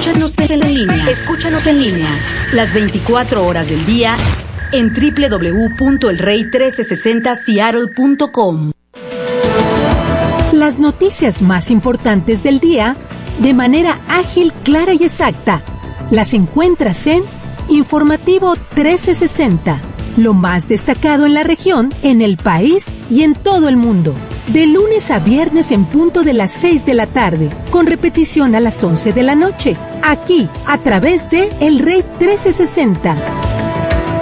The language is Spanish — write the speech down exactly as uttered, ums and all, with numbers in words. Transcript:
Escúchanos en línea. Escúchanos en línea. Las veinticuatro horas del día en doble u doble u doble u punto el rey trece sesenta seattle punto com. Las noticias más importantes del día de manera ágil, clara y exacta. Las encuentras en Informativo trece sesenta. Lo más destacado en la región, en el país y en todo el mundo. De lunes a viernes en punto de las seis de la tarde, con repetición a las once de la noche. Aquí, a través de El Rey trece sesenta.